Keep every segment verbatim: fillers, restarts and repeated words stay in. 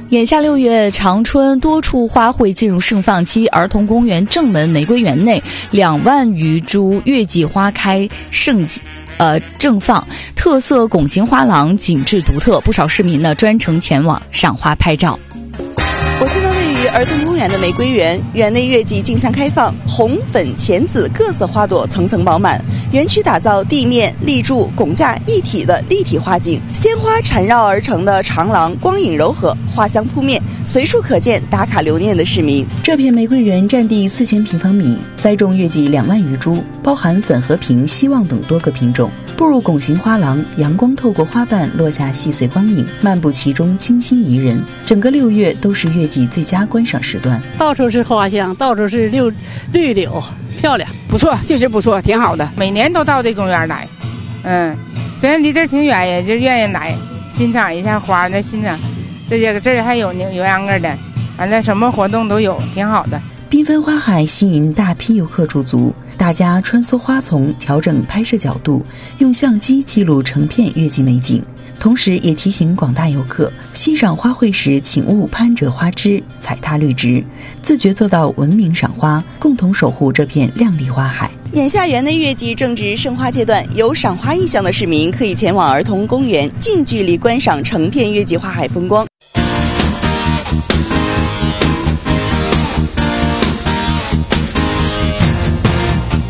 眼下六月长春多处花卉进入盛放期，儿童公园正门玫瑰园内两万余株月季花开盛呃正放，特色拱形花廊景致独特，不少市民呢专程前往赏花拍照。 我现在位于儿童公园的玫瑰园，园内月季竞相开放，红、粉、浅紫各色花朵层层饱满。园区打造地面、立柱、拱架一体的立体花景，鲜花缠绕而成的长廊光影柔和，花香扑面，随处可见打卡留念的市民。 这片玫瑰园占地四千平方米，栽种月季两万余株，包含粉和平、希望等多个品种。步入拱形花廊，阳光透过花瓣落下细碎光影，漫步其中清新宜人。整个六月都是月季最佳观赏时段， 到处是花香，到处是绿绿柳，漂亮， 不错，确实不错，挺好的。每年都到这公园来，嗯，虽然离这儿挺远，也就愿意来欣赏一下花。那欣赏这些这儿还有牛羊儿的，完了什么活动都有，挺好的。 缤纷花海吸引大批游客驻足，大家穿梭花丛，调整拍摄角度，用相机记录成片月季美景。同时也提醒广大游客，欣赏花卉时请勿攀折花枝、踩踏绿植，自觉做到文明赏花，共同守护这片亮丽花海。 眼下园内月季正值盛花阶段，有赏花意向的市民可以前往儿童公园，近距离观赏成片月季花海风光。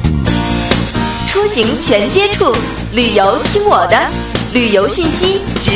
出行全接触，旅游听我的，旅游信息直